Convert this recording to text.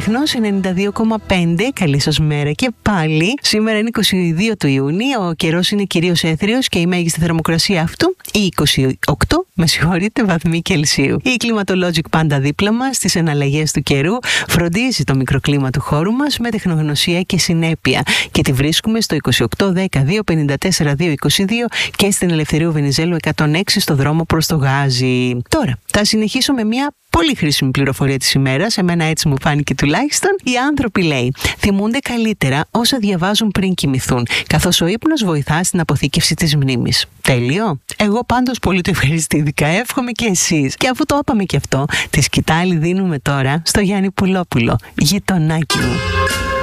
Λίχνος 92,5. Καλή σας μέρα και πάλι. Σήμερα είναι 22 του Ιουνίου, ο καιρός είναι κυρίως έθριος και η μέγιστη θερμοκρασία αυτού η 28, βαθμοί Κελσίου. Η Climatologic πάντα δίπλα μας στις εναλλαγές του καιρού φροντίζει το μικροκλίμα του χώρου μας με τεχνογνωσία και συνέπεια και τη βρίσκουμε στο 28 10 254 222 και στην Ελευθερίου Βενιζέλου 106 στο δρόμο προς το Γάζι. Τώρα θα συνεχίσω με μια πολύ χρήσιμη πληροφορία της ημέρας, εμένα έτσι μου φάνηκε τουλάχιστον. Οι άνθρωποι, λέει, θυμούνται καλύτερα όσα διαβάζουν πριν κοιμηθούν, καθώς ο ύπνος βοηθά στην αποθήκευση της μνήμης. Τέλειο. Εγώ πάντως πολύ το ευχαριστήθηκα, εύχομαι και εσείς. Και αφού το είπαμε και αυτό, τη σκητάλη δίνουμε τώρα στο Γιάννη Πουλόπουλο, γειτονάκι μου.